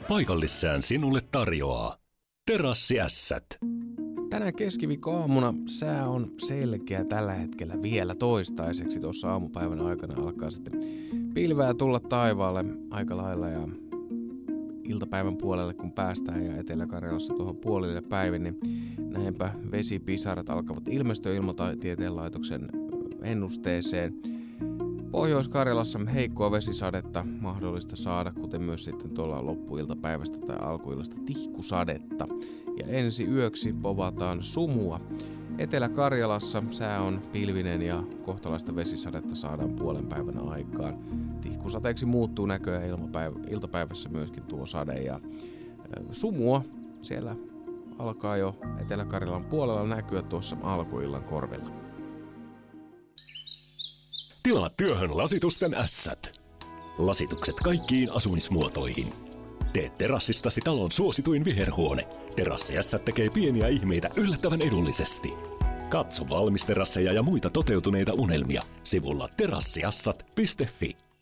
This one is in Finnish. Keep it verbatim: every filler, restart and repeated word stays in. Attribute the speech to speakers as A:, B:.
A: Paikallissään sinulle tarjoaa Terassiässät.
B: Tänään keskiviikkoaamuna sää on selkeä tällä hetkellä vielä toistaiseksi. Tuossa aamupäivän aikana alkaa sitten pilveä tulla taivaalle aika lailla ja iltapäivän puolelle kun päästään ja Etelä-Karjalassa tuohon puolille päivin, niin näinpä vesipisarat alkavat ilmestyä Ilmatieteen laitoksen ennusteeseen. Pohjois-Karjalassa heikkoa vesisadetta mahdollista saada, kuten myös sitten tuolla loppuiltapäivästä tai alkuillasta tihkusadetta. Ja ensi yöksi povataan sumua. Etelä-Karjalassa sää on pilvinen ja kohtalaista vesisadetta saadaan puolen päivän aikaan. Tihkusateeksi muuttuu näköjään ilmapäivä, iltapäivässä myöskin tuo sade ja sumua siellä alkaa jo Etelä-Karjalan puolella näkyä tuossa alkuillan korvilla.
A: Tilaa työhön lasitusten ässät. Lasitukset kaikkiin asumismuotoihin. Tee terassistasi talon suosituin viherhuone. Terassiässät tekee pieniä ihmeitä yllättävän edullisesti. Katso valmisterasseja ja muita toteutuneita unelmia sivulla terassiassat piste fi.